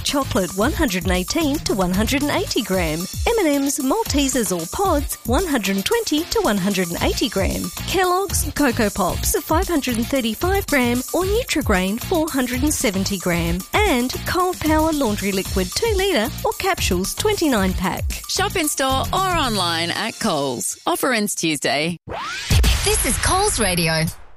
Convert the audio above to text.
chocolate 118 to 180 gram. M&M's Maltesers or pods 120 to 180 gram. Kellogg's Cocoa Pops 535 gram or Nutrigrain 470 gram. And Cold Power Laundry Liquid 2 litre or capsules 29 pack. Shop in store or online at Coles. Offer ends Tuesday. This is Coles Radio.